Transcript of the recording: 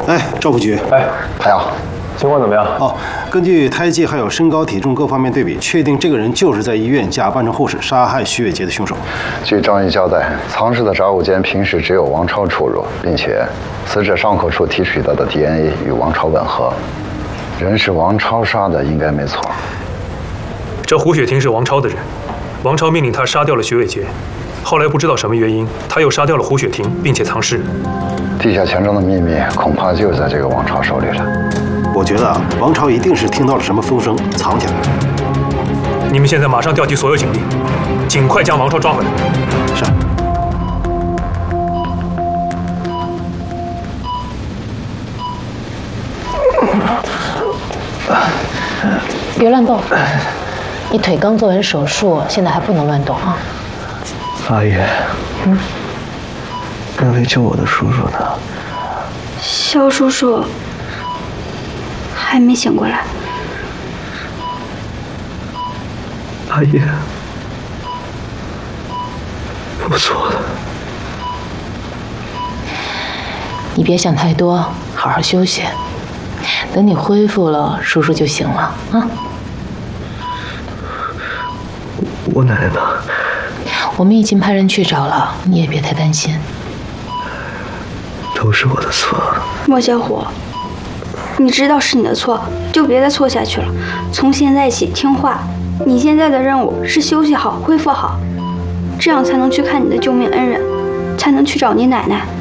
哎，赵副局。 哎，太阳，情况怎么样？ 哦，根据胎记还有身高体重各方面对比，确定这个人就是在医院假扮成护士杀害徐伟杰的凶手。 据张毅交代，藏尸的杂物间平时只有王超出入，并且死者伤口处提取到的 DNA 与王超吻合，人是王超杀的，应该没错。 这胡雪婷是王超的人，王超命令他杀掉了徐伟杰，后来不知道什么原因，他又杀掉了胡雪婷，并且藏尸。 地下钱庄的秘密恐怕就在这个王超手里了。 我觉得王超一定是听到了什么风声，藏起来了。 你们现在马上调集所有警力，尽快将王超抓回来。 是。 别乱动，你腿刚做完手术，现在还不能乱动啊。 阿姨，那位救我的叔叔呢？ 肖叔叔还没醒过来。 阿姨，我错了。 你别想太多，好好休息。等你恢复了，叔叔就行了啊。 我奶奶呢？ 我们已经派人去找了，你也别太担心。 都是我的错。 莫小虎，你知道是你的错，就别再错下去了。从现在起听话。你现在的任务是休息好、恢复好，这样才能去看你的救命恩人，才能去找你奶奶。